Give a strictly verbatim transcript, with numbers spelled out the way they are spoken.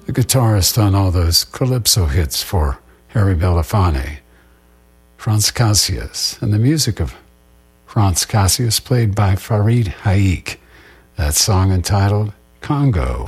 the guitarist on all those calypso hits for Harry Belafonte, Franz Cassius, and the music of Franz Cassius played by Farid Haik, that song entitled Congo.